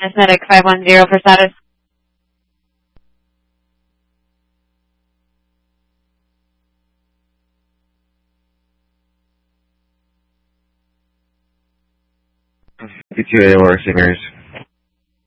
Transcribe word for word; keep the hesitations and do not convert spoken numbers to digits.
Medic five one zero for status. fifty-two A O R Singers.